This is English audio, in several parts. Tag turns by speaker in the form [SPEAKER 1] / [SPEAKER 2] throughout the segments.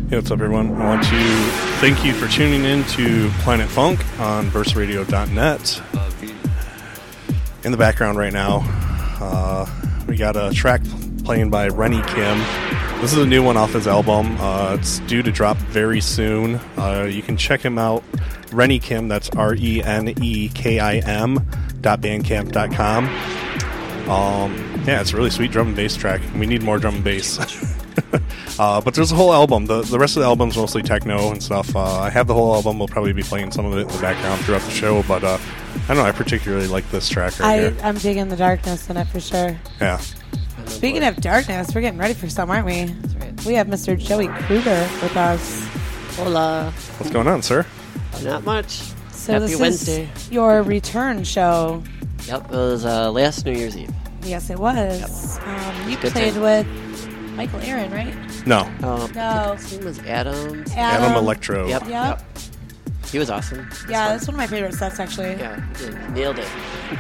[SPEAKER 1] Hey, what's up, everyone? I want to thank you for tuning in to Planet Funk on verseradio.net. In the background right now, we got a track playing by Rennie Kim. This is a new one off his album. It's due to drop very soon. You can check him out, Rennie Kim, that's RENEKIM.bandcamp.com. Yeah, it's a really sweet drum and bass track. We need more drum and bass. But there's a whole album. The rest of the album's mostly techno and stuff. I have the whole album. We'll probably be playing some of it in the background throughout the show. But I don't know. I particularly like this track right here.
[SPEAKER 2] I'm digging the darkness in it for sure.
[SPEAKER 1] Yeah.
[SPEAKER 2] Speaking of darkness, we're getting ready for some, aren't we?
[SPEAKER 3] That's right.
[SPEAKER 2] We have Mr. Joey Kruger with us.
[SPEAKER 3] Hola.
[SPEAKER 1] What's going on, sir?
[SPEAKER 3] Not much.
[SPEAKER 2] So
[SPEAKER 3] Happy
[SPEAKER 2] this
[SPEAKER 3] Wednesday.
[SPEAKER 2] is your return show.
[SPEAKER 3] Yep, it was last New Year's Eve.
[SPEAKER 2] Yes, it was. You
[SPEAKER 3] Good
[SPEAKER 2] played
[SPEAKER 3] time.
[SPEAKER 2] with Michael Aaron, right?
[SPEAKER 1] No.
[SPEAKER 2] No.
[SPEAKER 3] His name was Adam.
[SPEAKER 1] Adam Electro.
[SPEAKER 3] Yep. He was awesome.
[SPEAKER 2] Yeah, that's one of my favorite sets, actually.
[SPEAKER 3] Yeah, he did. Nailed it.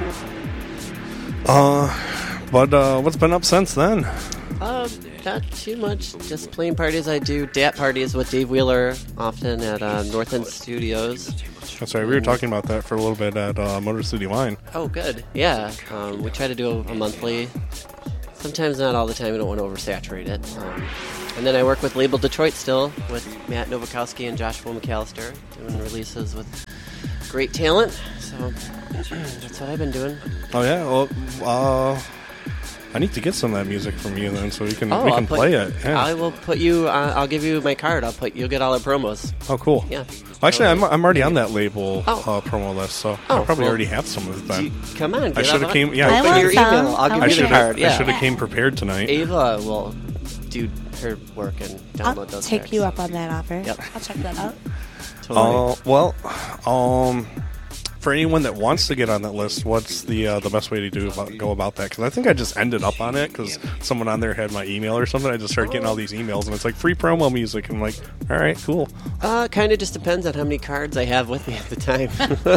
[SPEAKER 1] But what's been up since then?
[SPEAKER 3] Not too much. Just playing parties. I do DAT parties with Dave Wheeler often at North End Studios.
[SPEAKER 1] That's right. We were talking about that for a little bit at Motor City Line.
[SPEAKER 3] Oh, good. Yeah. We try to do a monthly. Sometimes not all the time. We don't want to oversaturate it. And then I work with Label Detroit still with Matt Novakowski and Joshua McAllister doing releases with great talent. So that's what I've been doing.
[SPEAKER 1] Oh, yeah? Well, I need to get some of that music from you then so we can play it. Yeah.
[SPEAKER 3] I will put you. I'll give you my card. You'll get all our promos.
[SPEAKER 1] Oh, cool.
[SPEAKER 3] Yeah.
[SPEAKER 1] Well, actually, I'm already on that label promo list, so I probably
[SPEAKER 3] well,
[SPEAKER 1] already have some of it then.
[SPEAKER 3] Come on.
[SPEAKER 1] I should have came. Yeah,
[SPEAKER 2] I
[SPEAKER 3] Open
[SPEAKER 2] want
[SPEAKER 3] your
[SPEAKER 2] some.
[SPEAKER 3] email. I'll give
[SPEAKER 2] I
[SPEAKER 3] you the card.
[SPEAKER 1] I
[SPEAKER 3] Yeah.
[SPEAKER 1] should have came prepared tonight.
[SPEAKER 3] Ava will do her work and download
[SPEAKER 2] I'll
[SPEAKER 3] those.
[SPEAKER 2] take
[SPEAKER 3] tracks.
[SPEAKER 2] you up on that offer.
[SPEAKER 3] Yep.
[SPEAKER 2] I'll check that out.
[SPEAKER 3] Totally.
[SPEAKER 1] For anyone that wants to get on that list, what's the best way to go about that? Because I think I just ended up on it because someone on there had my email or something. I just started getting all these emails, and it's like free promo music. And I'm like, all right, cool.
[SPEAKER 3] Kind of just depends on how many cards I have with me at the time.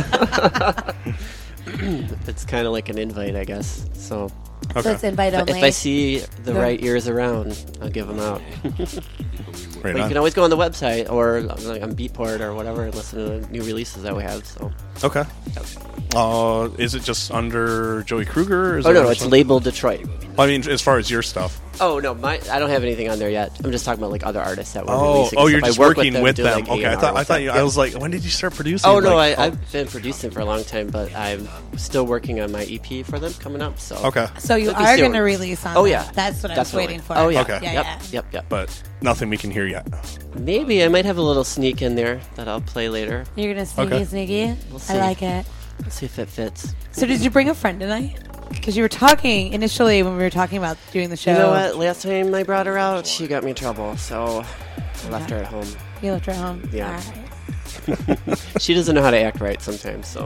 [SPEAKER 3] It's kind of like an invite, I guess. So
[SPEAKER 2] So it's invite only.
[SPEAKER 3] if I see the right ears around, I'll give them out.
[SPEAKER 1] Right
[SPEAKER 3] But you
[SPEAKER 1] on.
[SPEAKER 3] can always go on the website or like on Beatport or whatever and listen to the new releases that we have. So.
[SPEAKER 1] Okay. Is it just under Joey Kruger? Or is
[SPEAKER 3] Oh
[SPEAKER 1] it
[SPEAKER 3] no,
[SPEAKER 1] under
[SPEAKER 3] it's
[SPEAKER 1] some-
[SPEAKER 3] labeled Detroit.
[SPEAKER 1] I mean, as far as your stuff.
[SPEAKER 3] Oh no, I don't have anything on there yet. I'm just talking about like other artists that were
[SPEAKER 1] Oh,
[SPEAKER 3] releasing.
[SPEAKER 1] you're
[SPEAKER 3] stuff. I
[SPEAKER 1] just
[SPEAKER 3] work
[SPEAKER 1] working with
[SPEAKER 3] do,
[SPEAKER 1] them.
[SPEAKER 3] like,
[SPEAKER 1] Okay,
[SPEAKER 3] A&R
[SPEAKER 1] I thought
[SPEAKER 3] with
[SPEAKER 1] you.
[SPEAKER 3] them.
[SPEAKER 1] I was like, when did you start producing?
[SPEAKER 3] Oh no,
[SPEAKER 1] Like,
[SPEAKER 3] I've been producing for a long time, but I'm still working on my EP for them coming up. So
[SPEAKER 1] Okay.
[SPEAKER 2] So you
[SPEAKER 3] Let me
[SPEAKER 2] are
[SPEAKER 3] see
[SPEAKER 2] going to
[SPEAKER 3] what-
[SPEAKER 2] release on
[SPEAKER 3] Oh
[SPEAKER 2] that.
[SPEAKER 3] yeah,
[SPEAKER 2] That's what I was
[SPEAKER 3] Definitely.
[SPEAKER 2] waiting for.
[SPEAKER 3] Oh yeah,
[SPEAKER 1] Okay.
[SPEAKER 2] Yeah.
[SPEAKER 3] Yep.
[SPEAKER 1] But nothing we can hear yet.
[SPEAKER 3] Maybe I might have a little sneak in there that I'll play later.
[SPEAKER 2] You're going to sneaky,
[SPEAKER 1] Okay.
[SPEAKER 2] sneaky?
[SPEAKER 3] We'll see.
[SPEAKER 2] I like it.
[SPEAKER 3] We'll see if it fits.
[SPEAKER 2] So did you bring a friend tonight? Because you were talking initially when we were talking about doing the show.
[SPEAKER 3] You know what? Last time I brought her out, she got me in trouble, so I left her at home.
[SPEAKER 2] You left her home?
[SPEAKER 3] Yeah.
[SPEAKER 2] All right.
[SPEAKER 3] She doesn't know how to act right sometimes, so.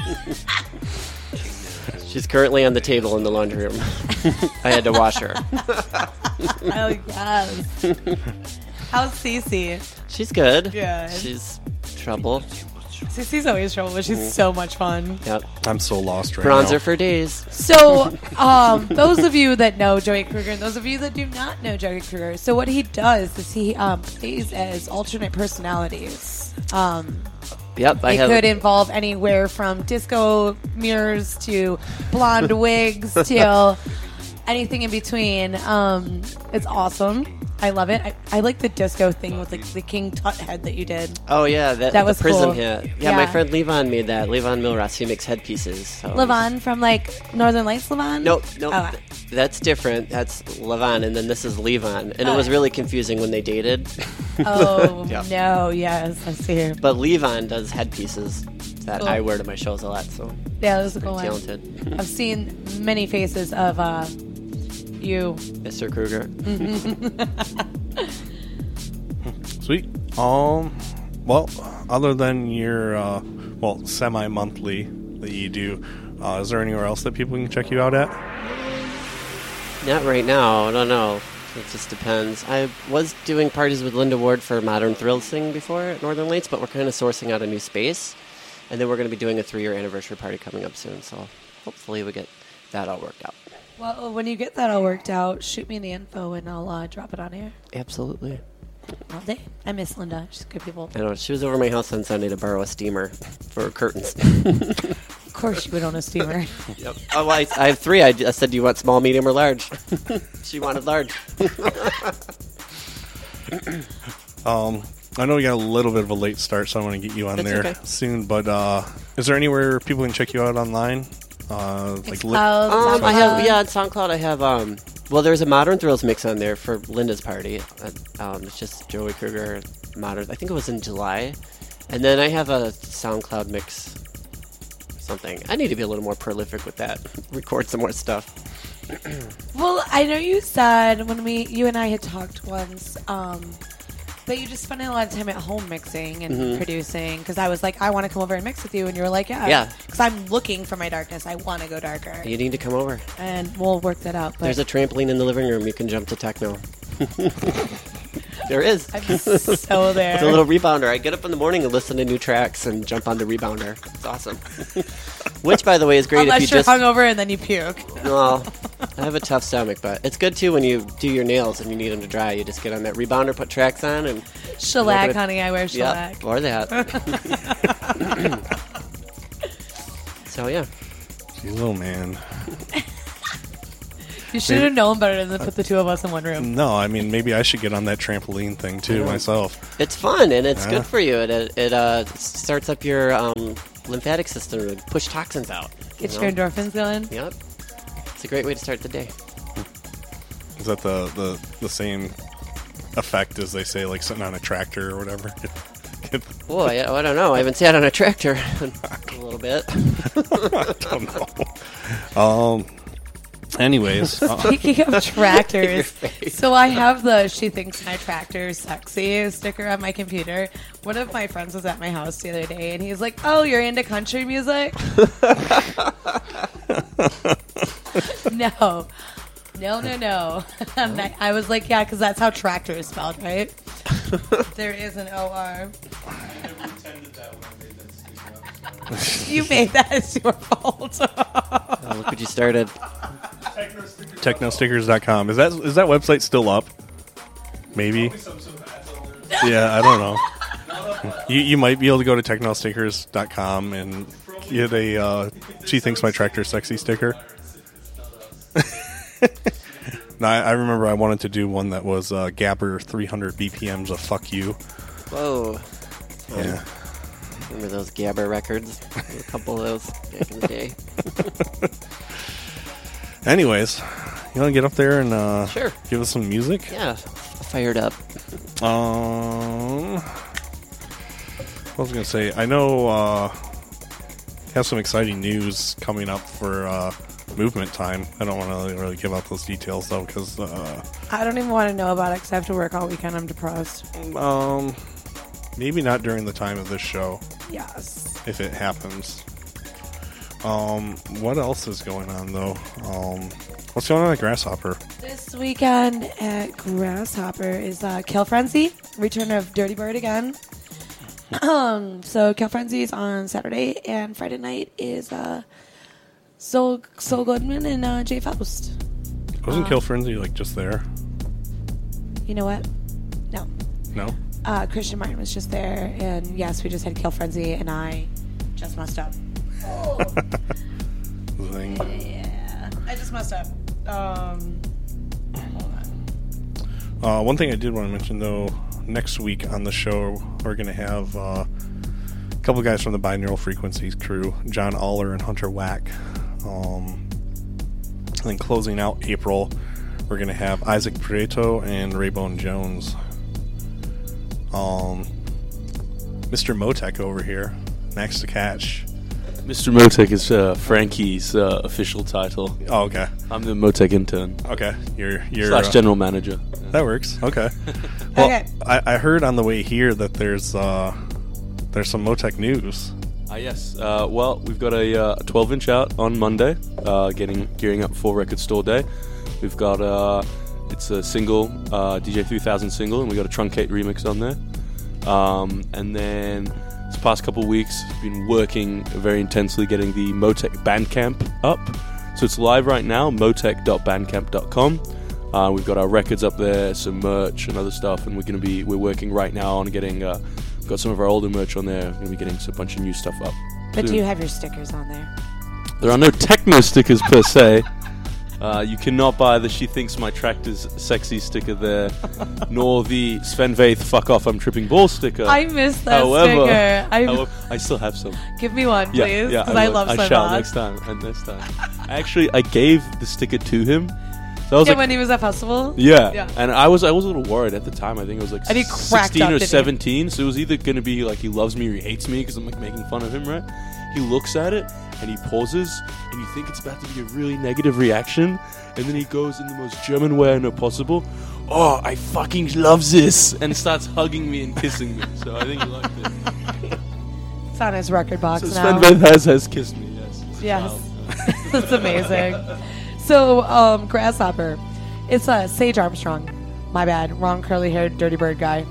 [SPEAKER 3] She's currently on the table in the laundry room. I had to wash her.
[SPEAKER 2] Oh, yes. How's Cece?
[SPEAKER 3] She's good.
[SPEAKER 2] Good.
[SPEAKER 3] She's trouble.
[SPEAKER 2] Cece's always trouble, but she's so much fun.
[SPEAKER 3] Yep.
[SPEAKER 1] I'm so lost right
[SPEAKER 3] Bronzer
[SPEAKER 1] now.
[SPEAKER 3] for days.
[SPEAKER 2] So, those of you that know Joey Kruger and those of you that do not know Joey Kruger, so what he does is he plays as alternate personalities.
[SPEAKER 3] Yep. I
[SPEAKER 2] It
[SPEAKER 3] have.
[SPEAKER 2] could involve anywhere from disco mirrors to blonde wigs to anything in between. It's awesome. I love it. I like the disco thing with like the King Tut head that you did.
[SPEAKER 3] Oh yeah, that
[SPEAKER 2] That was
[SPEAKER 3] the prism
[SPEAKER 2] cool.
[SPEAKER 3] hat. Yeah,
[SPEAKER 2] Yeah.
[SPEAKER 3] my friend Levon made that. Levon Milras. He makes headpieces. So
[SPEAKER 2] Levon from like Northern Lights Levon?
[SPEAKER 3] Nope.
[SPEAKER 2] Oh.
[SPEAKER 3] That's different. That's Levon, and then this is Levon, and
[SPEAKER 2] Oh.
[SPEAKER 3] it was really confusing when they dated.
[SPEAKER 2] Oh,
[SPEAKER 3] Yeah.
[SPEAKER 2] no. Yes, I see her.
[SPEAKER 3] But Levon does headpieces that
[SPEAKER 2] Cool.
[SPEAKER 3] I wear to my shows a lot. So
[SPEAKER 2] Yeah, that was a cool one.
[SPEAKER 3] talented,
[SPEAKER 2] I've seen many faces of you.
[SPEAKER 3] Mr. Kruger.
[SPEAKER 1] Sweet. Well, other than your semi-monthly that you do, is there anywhere else that people can check you out at?
[SPEAKER 3] Not right now. I don't know. It just depends. I was doing parties with Linda Ward for Modern Thrill Sing before at Northern Lights, but we're kind of sourcing out a new space. And then we're going to be doing a 3-year anniversary party coming up soon. So hopefully we get that all worked out.
[SPEAKER 2] Well, when you get that all worked out, shoot me the info and I'll drop it on here.
[SPEAKER 3] Absolutely.
[SPEAKER 2] all day. I miss Linda. She's good people.
[SPEAKER 3] I know. She was over my house on Sunday to borrow a steamer for curtains.
[SPEAKER 2] Of course she would own a steamer.
[SPEAKER 3] Yep. Oh, well, I have 3. I said, do you want small, medium, or large? She wanted large.
[SPEAKER 1] I know we got a little bit of a late start, so I want to get you on
[SPEAKER 3] That's
[SPEAKER 1] there
[SPEAKER 3] okay.
[SPEAKER 1] soon. But is there anywhere people can check you out online? Like
[SPEAKER 2] SoundCloud.
[SPEAKER 3] I have, on SoundCloud I have, well, there's a Modern Thrills mix on there for Linda's party. It's just Joey Kruger, Modern, I think it was in July. And then I have a SoundCloud mix something. I need to be a little more prolific with that. Record some more stuff.
[SPEAKER 2] Well, I know you said when you and I had talked once, that you just spend a lot of time at home mixing and producing. Because I was like, I want to come over and mix with you, and you were like, yeah. Because I'm looking for my darkness. I want to go darker.
[SPEAKER 3] You need to come over.
[SPEAKER 2] And we'll work that out. But
[SPEAKER 3] There's a trampoline in the living room. You can jump to techno. There is.
[SPEAKER 2] I'm so there.
[SPEAKER 3] It's a little rebounder. I get up in the morning and listen to new tracks and jump on the rebounder. It's awesome. Which, by the way, is great
[SPEAKER 2] Unless
[SPEAKER 3] if you
[SPEAKER 2] you're
[SPEAKER 3] just...
[SPEAKER 2] hungover and then you puke.
[SPEAKER 3] Well, I have a tough stomach, but it's good, too, when you do your nails and you need them to dry. You just get on that rebounder, put tracks on, and...
[SPEAKER 2] Shellac, honey. I wear shellac.
[SPEAKER 3] Yep, or that. So, yeah.
[SPEAKER 1] you little man.
[SPEAKER 2] You should have known better than to put the two of us in one room.
[SPEAKER 1] No, I mean, maybe I should get on that trampoline thing, too, myself.
[SPEAKER 3] It's fun, and it's
[SPEAKER 1] Yeah.
[SPEAKER 3] good for you. It starts up your lymphatic system and push toxins out.
[SPEAKER 2] Get
[SPEAKER 3] you
[SPEAKER 2] your
[SPEAKER 3] know?
[SPEAKER 2] endorphins going.
[SPEAKER 3] Yep. It's a great way to start the day.
[SPEAKER 1] Is that the same effect as they say, like sitting on a tractor or whatever?
[SPEAKER 3] Boy, I don't know. I haven't sat on a tractor in a little bit.
[SPEAKER 1] I don't know. Anyways,
[SPEAKER 2] Speaking of tractors, so I have the "She Thinks My Tractor's Sexy" sticker on my computer. One of my friends was at my house the other day, and he's like, "Oh, you're into country music?" No. And I was like, "Yeah, because that's how tractor is spelled, right?" There is an OR. You made that. It's your fault.
[SPEAKER 3] Oh, look what you started.
[SPEAKER 1] technostickers.com. Is that website still up? Maybe. Yeah, I don't know. You might be able to go to technostickers.com and get a "She Thinks My Tractor's Sexy" sticker. No, I remember I wanted to do one that was Gabber 300 BPMs of "Fuck You."
[SPEAKER 3] Whoa.
[SPEAKER 1] Yeah.
[SPEAKER 3] Remember those Gabber records? A couple of those back in the day.
[SPEAKER 1] Anyways, you want to get up there and
[SPEAKER 3] Sure.
[SPEAKER 1] give us some music?
[SPEAKER 3] Yeah. Fired up.
[SPEAKER 1] What was I going to say? I know have some exciting news coming up for Movement Time. I don't want to really give out those details, though, because...
[SPEAKER 2] I don't even want to know about it because I have to work all weekend. I'm depressed.
[SPEAKER 1] maybe not during the time of this show,
[SPEAKER 2] Yes.
[SPEAKER 1] if it happens. What else is going on, though? What's going on at Grasshopper?
[SPEAKER 2] This weekend at Grasshopper is Kill Frenzy, return of Dirty Bird again. So Kill Frenzy is on Saturday, and Friday night is Soul Goodman and Jay Faust.
[SPEAKER 1] Wasn't Kill Frenzy, like, just there?
[SPEAKER 2] You know what? No.
[SPEAKER 1] No?
[SPEAKER 2] Christian Martin was just there, and yes, we just had Kill Frenzy, and I just messed up.
[SPEAKER 1] Zing.
[SPEAKER 2] Yeah, I just messed up. Hold on.
[SPEAKER 1] One thing I did want to mention, though, next week on the show, we're going to have a couple guys from the Binaural Frequencies crew, John Aller and Hunter Wack. And then closing out April, we're going to have Isaac Prieto and Raybone Jones. Mr. Motek over here, Max to Catch.
[SPEAKER 4] Mr. Motek is Frankie's official title.
[SPEAKER 1] Oh, okay.
[SPEAKER 4] I'm the Motek intern.
[SPEAKER 1] Okay. You're
[SPEAKER 4] / general manager.
[SPEAKER 1] That works. Okay. Well,
[SPEAKER 2] Okay.
[SPEAKER 1] I heard on the way here that there's some Motek news.
[SPEAKER 4] Yes. Well, we've got a 12-inch out on Monday, gearing up for Record Store Day. We've got it's a single, DJ 3000 single, and we got a Truncate remix on there. And then this past couple of weeks, been working very intensely getting the Motek Bandcamp up. So it's live right now, motek.bandcamp.com. We've got our records up there, some merch and other stuff, and we're working right now on getting. Got some of our older merch on there. We're going to be getting a bunch of new stuff up.
[SPEAKER 2] But
[SPEAKER 4] soon.
[SPEAKER 2] do you have your stickers on there?
[SPEAKER 4] There are no techno stickers per se. You cannot buy the "She Thinks My Tractor's Sexy" sticker there, nor the "Sven Väth Fuck Off I'm Tripping Balls" sticker.
[SPEAKER 2] I missed that sticker.
[SPEAKER 4] I still have some.
[SPEAKER 2] Give me one, please, because I love Sven
[SPEAKER 4] I shall
[SPEAKER 2] Väth.
[SPEAKER 4] next time. Actually, I gave the sticker to him. So I was
[SPEAKER 2] when he was at festival?
[SPEAKER 4] Yeah. And I was a little worried at the time. I think it was like
[SPEAKER 2] And he cracked
[SPEAKER 4] 16
[SPEAKER 2] up,
[SPEAKER 4] or
[SPEAKER 2] didn't he?
[SPEAKER 4] 17. So it was either going to be like he loves me or he hates me because I'm like making fun of him, right? He looks at it and he pauses and you think it's about to be a really negative reaction. And then he goes in the most German way I know possible. "Oh, I fucking love this," and starts hugging me and kissing me. So I think he liked it.
[SPEAKER 2] It's on his record box
[SPEAKER 4] So
[SPEAKER 2] now.
[SPEAKER 4] Sven Väth has kissed me, yes. It's
[SPEAKER 2] Yes.
[SPEAKER 4] wild.
[SPEAKER 2] That's amazing. So, Grasshopper. It's Sage Armstrong. My bad. Wrong curly-haired dirty bird guy.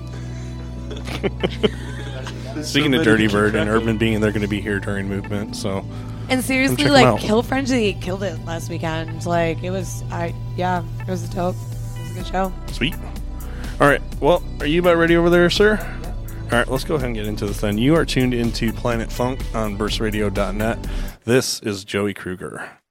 [SPEAKER 1] Speaking of Dirty Bird and Urban being, they're going to be here during Movement, so
[SPEAKER 2] And seriously,
[SPEAKER 1] check 'em
[SPEAKER 2] like,
[SPEAKER 1] out.
[SPEAKER 2] Kill Frenzy killed it last weekend. Like, it was dope. It was a good show.
[SPEAKER 1] sweet. All right, well, are you about ready over there, sir? All right, let's go ahead and get into this then. You are tuned into Planet Funk on burstradio.net. This is Joey Kruger.